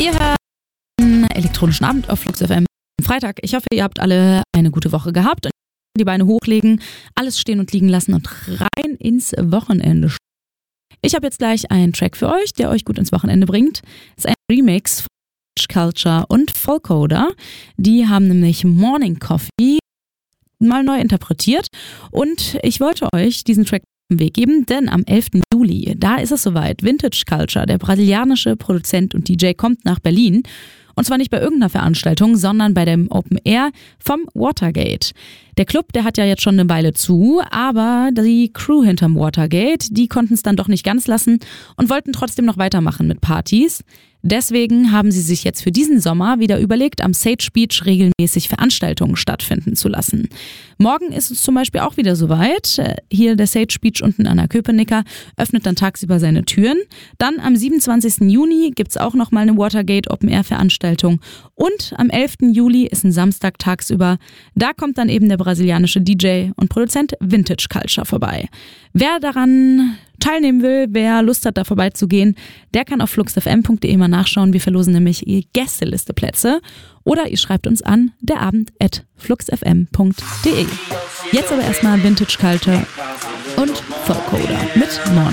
Ihr hört einen elektronischen Abend auf Flux FM. Freitag. Ich hoffe, ihr habt alle eine gute Woche gehabt und die Beine hochlegen, alles stehen und liegen lassen und rein ins Wochenende. Ich habe jetzt gleich einen Track für euch, der euch gut ins Wochenende bringt. Es ist ein Remix von Culture und Vollcoder. Die haben nämlich Morning Coffee mal neu interpretiert und ich wollte euch diesen Track auf den Weg geben, denn am 11. Juli, da ist es soweit. Vintage Culture, der brasilianische Produzent und DJ, kommt nach Berlin. Und zwar nicht bei irgendeiner Veranstaltung, sondern bei dem Open Air vom Watergate. Der Club, der hat ja jetzt schon eine Weile zu, aber die Crew hinterm Watergate, die konnten es dann doch nicht ganz lassen und wollten trotzdem noch weitermachen mit Partys. Deswegen haben sie sich jetzt für diesen Sommer wieder überlegt, am Sage Beach regelmäßig Veranstaltungen stattfinden zu lassen. Morgen ist es zum Beispiel auch wieder soweit. Hier der Sage Beach unten an der Köpenicker öffnet dann tagsüber seine Türen. Dann am 27. Juni gibt's auch nochmal eine Watergate Open Air Veranstaltung. Und am 11. Juli ist ein Samstag tagsüber. Da kommt dann eben der brasilianische DJ und Produzent Vintage Culture vorbei. Wer daran teilnehmen will, wer Lust hat, da vorbeizugehen, der kann auf fluxfm.de mal nachschauen. Wir verlosen nämlich Gästelisteplätze. Oder ihr schreibt uns an, derabend@fluxfm.de. Jetzt aber erstmal Vintage Culture und Vollcoder mit Morning.